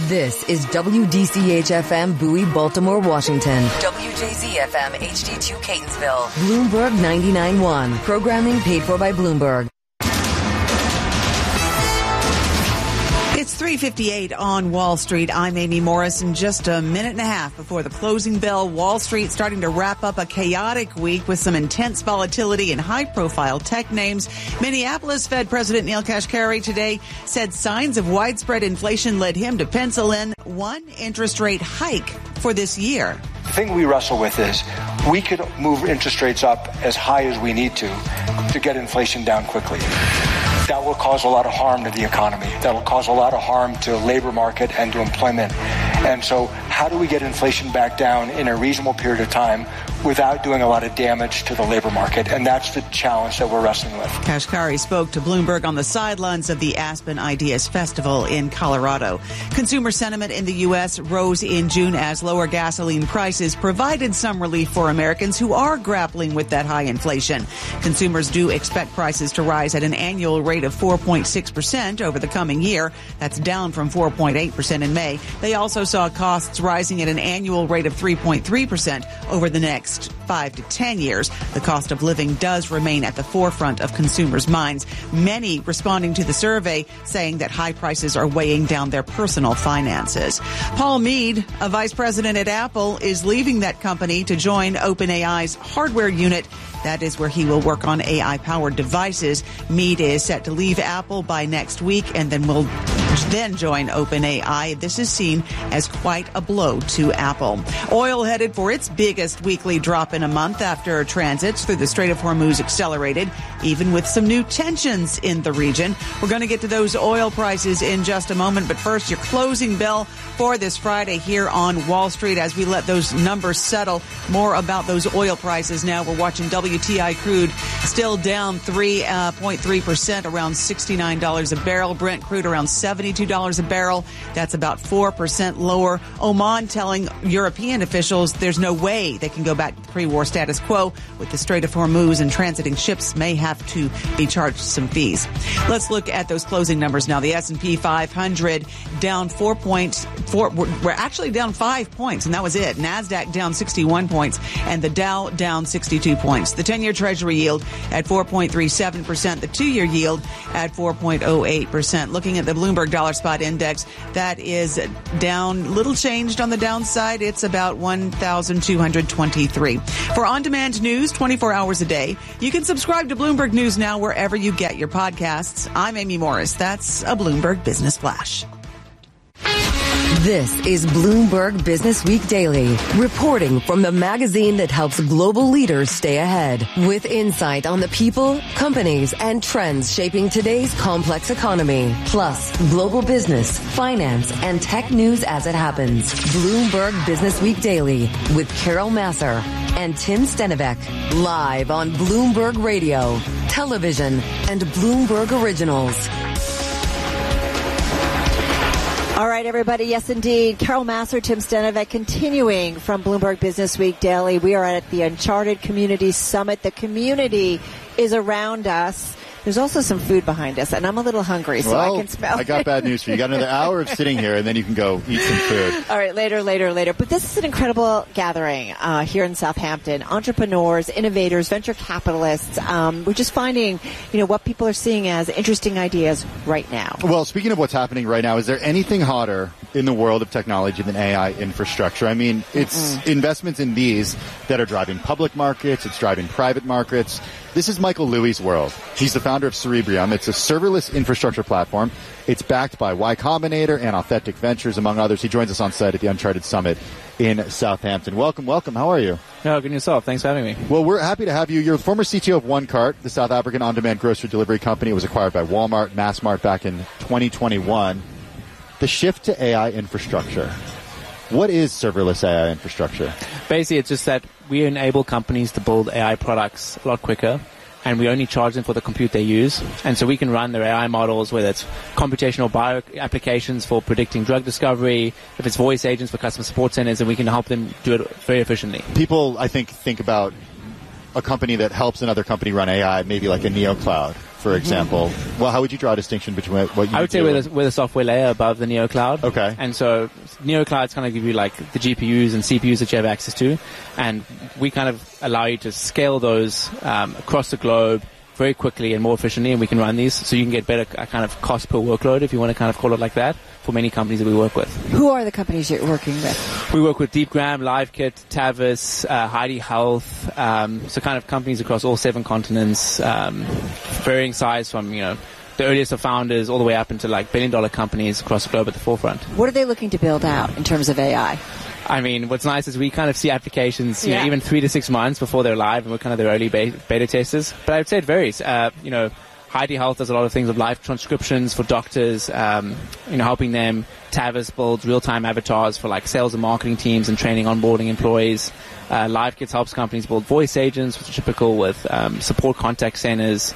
This is WDCH-FM Bowie, Baltimore, Washington. WJZ-FM HD2 Catonsville. Bloomberg 99.1. Programming paid for by Bloomberg. It's 3:58 on Wall Street. I'm Amy Morris. In just a minute and a half before the closing bell, Wall Street starting to wrap up a chaotic week with some intense volatility in high-profile tech names. Minneapolis Fed President Neel Kashkari today said signs of widespread inflation led him to pencil in one interest rate hike for this year. The thing we wrestle with is we could move interest rates up as high as we need to get inflation down quickly. That will cause a lot of harm to the economy. That will cause a lot of harm to the labor market and to employment. And so how do we get inflation back down in a reasonable period of time without doing a lot of damage to the labor market? And that's the challenge that we're wrestling with. Kashkari spoke to Bloomberg on the sidelines of the Aspen Ideas Festival in Colorado. Consumer sentiment in the U.S. rose in June as lower gasoline prices provided some relief for Americans who are grappling with that high inflation. Consumers do expect prices to rise at an annual rate of 4.6% over the coming year. That's down from 4.8% in May. They also saw costs rising at an annual rate of 3.3% over the next 5 to 10 years. The cost of living does remain at the forefront of consumers' minds. Many responding to the survey saying that high prices are weighing down their personal finances. Paul Mead, a vice president at Apple, is leaving that company to join OpenAI's hardware unit. That is where he will work on AI-powered devices. Mead is set to leave Apple by next week and then will join OpenAI. This is seen as quite a blow to Apple. Oil headed for its biggest weekly drop in a month after transits through the Strait of Hormuz accelerated, even with some new tensions in the region. We're going to get to those oil prices in just a moment, but first, your closing bell for this Friday here on Wall Street as we let those numbers settle. More about those oil prices now. We're watching WTI crude still down 3.3%, around $69 a barrel. Brent crude around $72 a barrel. That's about 4% lower. Oman telling European officials there's no way they can go back to pre-war status quo with the Strait of Hormuz, and transiting ships may have to be charged some fees. Let's look at those closing numbers now. The S&P 500 down 4 points. We're actually down 5 points, and that was it. NASDAQ down 61 points, and the Dow down 62 points. The 10-year Treasury yield at 4.37%. The 2-year yield at 4.08%. Looking at the Bloomberg Dollar Spot Index, that is down, little changed on the downside. It's about 1,223. For on-demand news 24 hours a day, you can subscribe to Bloomberg News Now wherever you get your podcasts. I'm Amy Morris. That's a Bloomberg Business Flash. This is Bloomberg Business Week Daily, reporting from the magazine that helps global leaders stay ahead, with insight on the people, companies, and trends shaping today's complex economy, plus global business, finance, and tech news as it happens. Bloomberg Business Week Daily with Carol Massar and Tim Stenivek, live on Bloomberg Radio, television, and Bloomberg Originals. All right, everybody. Yes, indeed. Carol Massar, Tim Stenivek, continuing from Bloomberg Business Week Daily. We are at the Uncharted Community Summit. The community is around us. There's also some food behind us, and I'm a little hungry, so I can smell it. I got bad news for you. You got another hour of sitting here, and then you can go eat some food. All right, later. But this is an incredible gathering here in Southampton. Entrepreneurs, innovators, venture capitalists. We're just finding, what people are seeing as interesting ideas right now. Well, speaking of what's happening right now, is there anything hotter in the world of technology than AI infrastructure? I mean, it's investments in these that are driving public markets. It's driving private markets. This is Michael Louie's world. He's the founder of Cerebrium. It's a serverless infrastructure platform. It's backed by Y Combinator and Authentic Ventures, among others. He joins us on site at the Uncharted Summit in Southampton. Welcome. How are you? No, good yourself. Thanks for having me. Well, we're happy to have you. You're the former CTO of OneCart, the South African on-demand grocery delivery company. It was acquired by Walmart, Massmart back in 2021. The shift to AI infrastructure. What is serverless AI infrastructure? Basically, it's just that we enable companies to build AI products a lot quicker, and we only charge them for the compute they use. And so we can run their AI models, whether it's computational bio applications for predicting drug discovery, if it's voice agents for customer support centers, and we can help them do it very efficiently. People, I think about a company that helps another company run AI, maybe like a NeoCloud. for example. Well, how would you draw a distinction between what you I would say we're the software layer above the NeoCloud. Okay. And so NeoCloud's kind of give you like the GPUs and CPUs that you have access to, and we kind of allow you to scale those across the globe very quickly and more efficiently, and we can run these so you can get better kind of cost per workload, if you want to kind of call it like that, for many companies that we work with. Who are the companies you're working with? We work with DeepGram, LiveKit, Tavis, Heidi Health, so kind of companies across all 7 continents, varying size from, the earliest of founders all the way up into like billion-dollar companies across the globe at the forefront. What are they looking to build out in terms of AI? I mean, what's nice is we kind of see applications, even 3 to 6 months before they're live, and we're kind of their early beta testers. But I would say it varies. Heidi Health does a lot of things with live transcriptions for doctors, helping them. Tavis builds real-time avatars for like sales and marketing teams and training onboarding employees. LiveKit helps companies build voice agents, which are typical with support contact centers.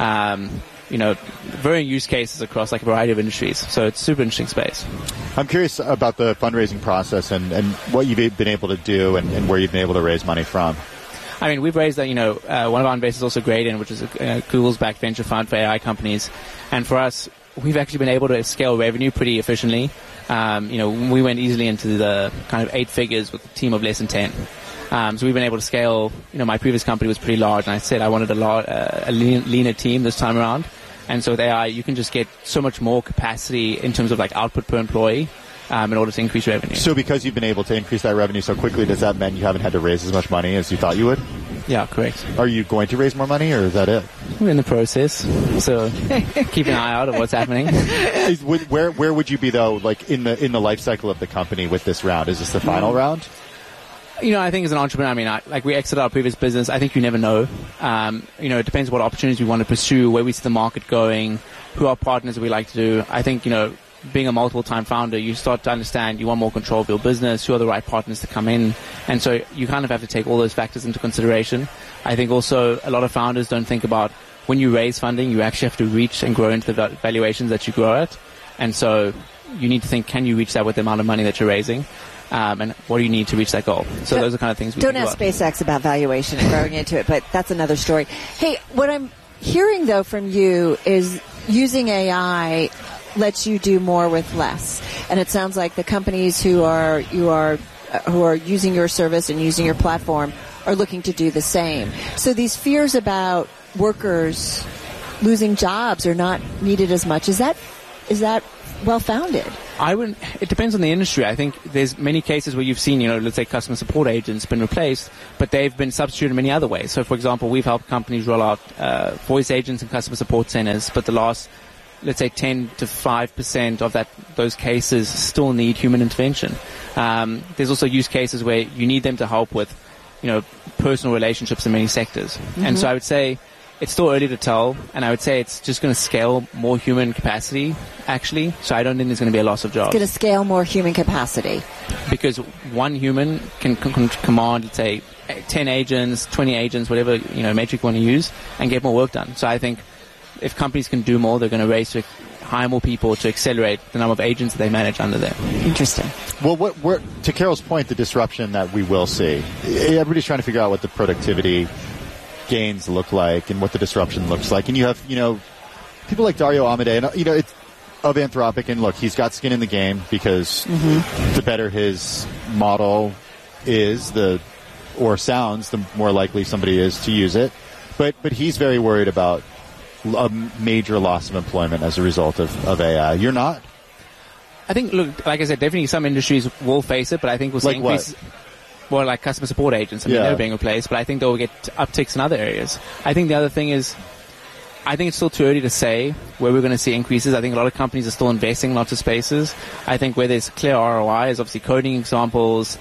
Varying use cases across like a variety of industries. So it's a super interesting space. I'm curious about the fundraising process and what you've been able to do and where you've been able to raise money from. I mean, we've raised, one of our investors is also Gradient, which is Google's backed venture fund for AI companies. And for us, we've actually been able to scale revenue pretty efficiently. We went easily into the kind of 8 figures with a team of less than 10. So we've been able to scale. My previous company was pretty large, and I said I wanted a leaner team this time around. And so with AI, you can just get so much more capacity in terms of like output per employee in order to increase revenue. So because you've been able to increase that revenue so quickly, does that mean you haven't had to raise as much money as you thought you would? Yeah, correct. Are you going to raise more money, or is that it? We're in the process, so keep an eye out of what's happening. Where would you be though, like in the life cycle of the company with this round? Is this the final round? I think as an entrepreneur, we exited our previous business. I think you never know. It depends what opportunities we want to pursue, where we see the market going, who our partners we like to do. I think, being a multiple-time founder, you start to understand you want more control of your business, who are the right partners to come in. And so you kind of have to take all those factors into consideration. I think also a lot of founders don't think about when you raise funding, you actually have to reach and grow into the valuations that you grow at. And so you need to think, can you reach that with the amount of money that you're raising? And what do you need to reach that goal? So those are kind of things we don't ask SpaceX about valuation and growing into it, but that's another story. Hey, what I'm hearing though from you is using AI lets you do more with less, and it sounds like the companies who are using your service and using your platform are looking to do the same. So these fears about workers losing jobs or not needed as much, is that well-founded? It depends on the industry. I think there's many cases where you've seen, let's say customer support agents been replaced, but they've been substituted in many other ways. So for example, we've helped companies roll out voice agents and customer support centers, but the last, let's say 10 to 5% of those cases still need human intervention. There's also use cases where you need them to help with, personal relationships in many sectors. Mm-hmm. And so I would say it's still early to tell, and I would say it's just going to scale more human capacity, actually. So I don't think there's going to be a loss of jobs. It's going to scale more human capacity. Because one human can command, let's say, 10 agents, 20 agents, whatever, metric you want to use, and get more work done. So I think if companies can do more, they're going to race to hire more people to accelerate the number of agents that they manage under them. Interesting. Well, to Carol's point, the disruption that we will see, everybody's trying to figure out what the productivity gains look like and what the disruption looks like. And you have, people like Dario Amodei, and, it's of Anthropic, and look, he's got skin in the game because the better his model is, or sounds, the more likely somebody is to use it. But he's very worried about a major loss of employment as a result of AI. You're not? I think, look, like I said, definitely some industries will face it, but I think we'll see increases. Well, like customer support agents. They're being replaced, but I think they'll get upticks in other areas. I think the other thing is, I think it's still too early to say where we're going to see increases. I think a lot of companies are still investing in lots of spaces. I think where there's clear ROI is obviously coding examples,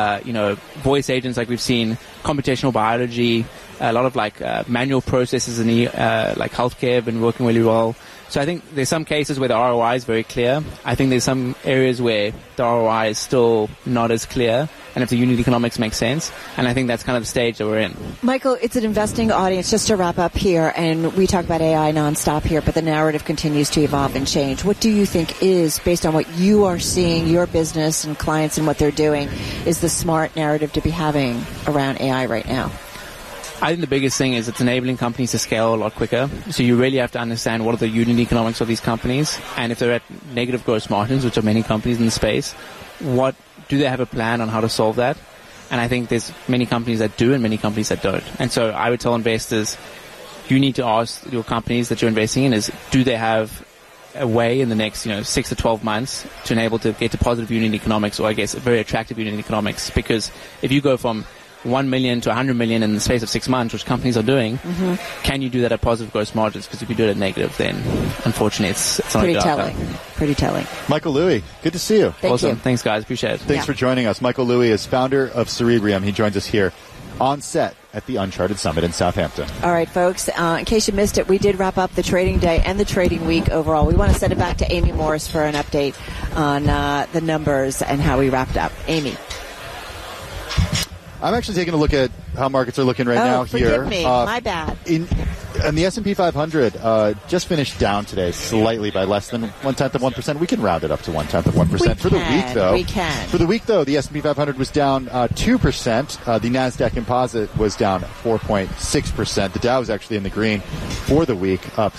voice agents like we've seen, computational biology, a lot of manual processes in like healthcare have been working really well. So I think there's some cases where the ROI is very clear. I think there's some areas where the ROI is still not as clear, and if the unit economics make sense. And I think that's kind of the stage that we're in. Michael, it's an investing audience. Just to wrap up here, and we talk about AI nonstop here, but the narrative continues to evolve and change. What do you think is, based on what you are seeing, your business and clients and what they're doing, is the smart narrative to be having around AI right now? I think the biggest thing is it's enabling companies to scale a lot quicker. So you really have to understand what are the unit economics of these companies. And if they're at negative gross margins, which are many companies in the space, what do they have a plan on how to solve that? And I think there's many companies that do and many companies that don't. And so I would tell investors, you need to ask your companies that you're investing in is, do they have a way in the next 6 to 12 months to enable to get to positive unit economics, or I guess very attractive unit economics? Because if you go from 1 million to 100 million in the space of 6 months, which companies are doing, can you do that at positive gross margins? Because if you do it at negative, then unfortunately it's not pretty a good telling. outcome. Pretty telling. Michael Louie, good to see you. Awesome. you. Thanks, guys. Appreciate it. Thanks for joining us. Michael Louie is founder of Cerebrium. He joins us here on set at the Uncharted Summit in Southampton. All right, folks, in case you missed it, we did wrap up the trading day and the trading week overall. We want to send it back to Amy Morris for an update on the numbers and how we wrapped up. Amy. I'm actually taking a look at how markets are looking right now here. Forgive me. My bad. And the S&P 500 just finished down today slightly by less than 0.1%. We can round it up to 0.1%. For the week, though. We can. For the week, though, the S&P 500 was down 2%. The NASDAQ Composite was down 4.6%. The Dow was actually in the green for the week, up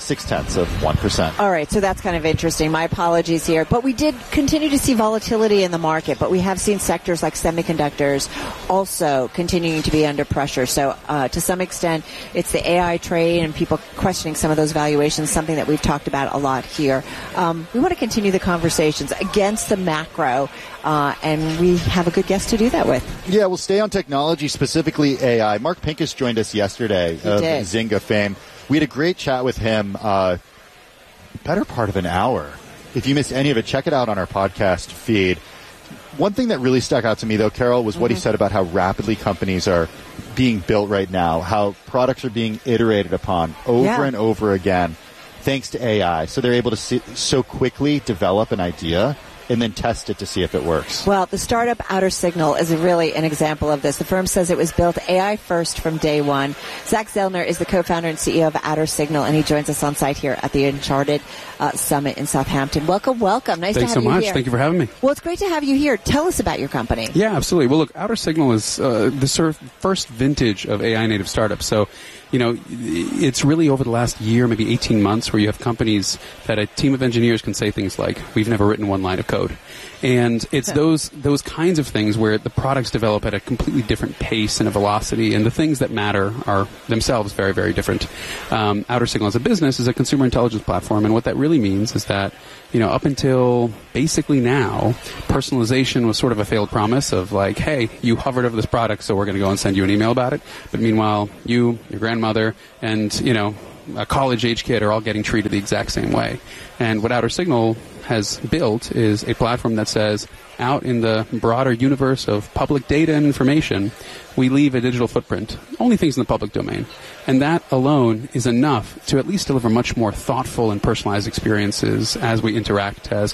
0.6%. All right, so that's kind of interesting. My apologies here. But we did continue to see volatility in the market, but we have seen sectors like semiconductors also continuing to be under pressure. So to some extent, it's the AI trade and people questioning some of those valuations, something that we've talked about a lot here. We want to continue the conversations against the macro, and we have a good guest to do that with. Yeah, we'll stay on technology, specifically AI. Mark Pincus joined us yesterday of Zynga fame. We had a great chat with him, better part of an hour. If you missed any of it, check it out on our podcast feed. One thing that really stuck out to me, though, Carol, was what he said about how rapidly companies are being built right now, how products are being iterated upon over and over again thanks to AI. So they're able to so quickly develop an idea and then test it to see if it works. Well, the startup Outer Signal is really an example of this. The firm says it was built AI first from day one. Zach Zellner is the co-founder and CEO of Outer Signal, and he joins us on site here at the Uncharted Summit in Southampton. Welcome. Nice to have you here. Thanks so much. Thank you for having me. Well, it's great to have you here. Tell us about your company. Yeah, absolutely. Well, look, Outer Signal is the sort of first vintage of AI-native startups. So, it's really over the last year, maybe 18 months, where you have companies that a team of engineers can say things like, we've never written one line of code. And it's those kinds of things where the products develop at a completely different pace and a velocity, and the things that matter are themselves very, very different. Outer Signal as a business is a consumer intelligence platform, and what that really means is that, up until basically now, personalization was sort of a failed promise of like, hey, you hovered over this product, so we're going to go and send you an email about it. But meanwhile, you, your grandmother, and, a college-age kid are all getting treated the exact same way. And what Outer Signal has built is a platform that says, out in the broader universe of public data and information, we leave a digital footprint, only things in the public domain. And that alone is enough to at least deliver much more thoughtful and personalized experiences as we interact as